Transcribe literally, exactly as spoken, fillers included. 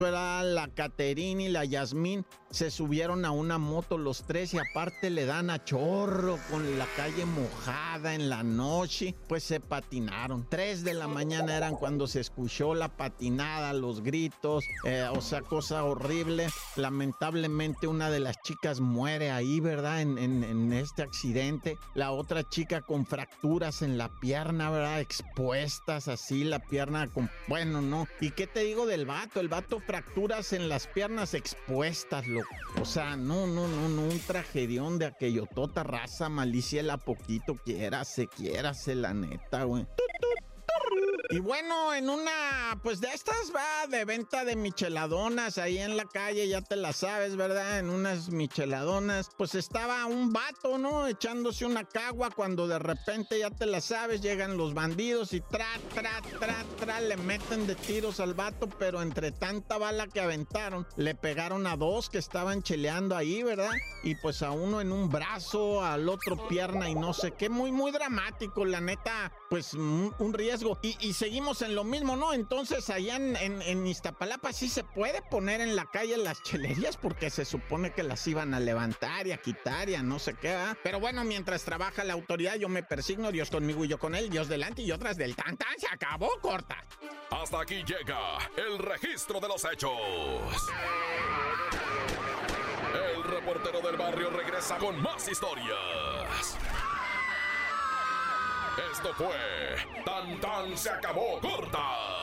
¿verdad? La Caterina y la Yasmín se subieron a una moto los tres y aparte le dan a chorro con la calle mojada en la noche, pues se patinaron. Tres de la mañana eran cuando se escuchó la patinada, los gritos, eh, o sea, cosa horrible. Lamentablemente una de las chicas muere ahí, ¿verdad? En, en, en este accidente. La otra chica con fracturas en la pierna, ¿verdad? Expuestas así, la pierna con... Bueno, no. ¿Y qué te digo del vato? El vato fracturas en las piernas expuestas, loco. O sea, no, no, no, no, un tragedión de aquello, tota raza, malicia la poquito, quiérase, quiérase, la neta, güey. Y bueno, en una, pues de estas va de venta de micheladonas ahí en la calle, ya te la sabes, ¿verdad? En unas micheladonas, pues estaba un vato, ¿no? Echándose una cagua cuando de repente, ya te la sabes, llegan los bandidos y tra, tra, tra, tra, le meten de tiros al vato, pero entre tanta bala que aventaron, le pegaron a dos que estaban cheleando ahí, ¿verdad? Y pues a uno en un brazo, al otro pierna y no sé qué, muy, muy dramático, la neta, pues un, un riesgo. Y, y seguimos en lo mismo, ¿no? Entonces allá en, en, en Iztapalapa sí se puede poner en la calle las chelerías porque se supone que las iban a levantar y a quitar y a no sé qué, ¿verdad? Pero bueno, mientras trabaja la autoridad yo me persigno, Dios conmigo y yo con él, Dios delante y otras del tan tan, se acabó, corta. Hasta aquí llega el registro de los hechos. El reportero del barrio regresa con más historias. Esto fue Tan Tan se acabó, corta.